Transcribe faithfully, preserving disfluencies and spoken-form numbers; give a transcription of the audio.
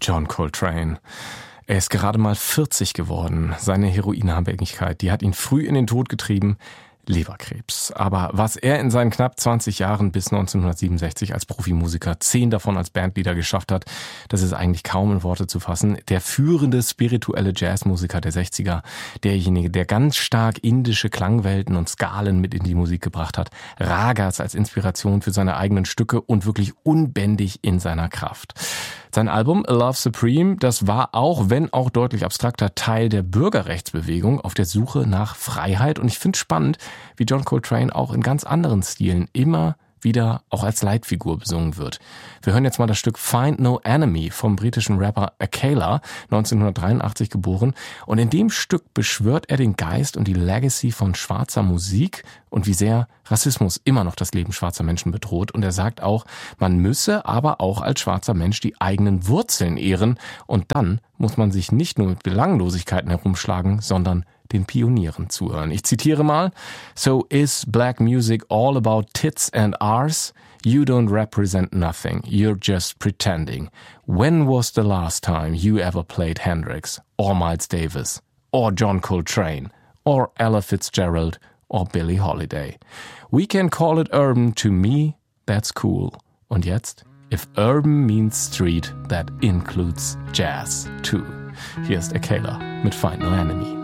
John Coltrane. Er ist gerade mal vierzig geworden. Seine Heroinabhängigkeit, die hat ihn früh in den Tod getrieben. Leberkrebs. Aber was er in seinen knapp zwanzig Jahren bis neunzehnhundertsiebenundsechzig als Profimusiker, zehn davon als Bandleader geschafft hat, das ist eigentlich kaum in Worte zu fassen. Der führende spirituelle Jazzmusiker der sechziger, derjenige, der ganz stark indische Klangwelten und Skalen mit in die Musik gebracht hat, Ragas als Inspiration für seine eigenen Stücke und wirklich unbändig in seiner Kraft. Sein Album A Love Supreme, das war auch, wenn auch deutlich abstrakter, Teil der Bürgerrechtsbewegung auf der Suche nach Freiheit. Und ich finde spannend, wie John Coltrane auch in ganz anderen Stilen immer wieder auch als Leitfigur besungen wird. Wir hören jetzt mal das Stück Find No Enemy vom britischen Rapper Akela, neunzehnhundertdreiundachtzig geboren. Und in dem Stück beschwört er den Geist und die Legacy von schwarzer Musik und wie sehr Rassismus immer noch das Leben schwarzer Menschen bedroht. Und er sagt auch, man müsse aber auch als schwarzer Mensch die eigenen Wurzeln ehren. Und dann muss man sich nicht nur mit Belanglosigkeiten herumschlagen, sondern den Pionieren zuhören. Ich zitiere mal: So is black music all about tits and R's? You don't represent nothing. You're just pretending. When was the last time you ever played Hendrix or Miles Davis or John Coltrane or Ella Fitzgerald or Billie Holiday? We can call it urban. To me, that's cool. Und jetzt? If urban means street, that includes jazz too. Hier ist Akela mit Find No Enemy.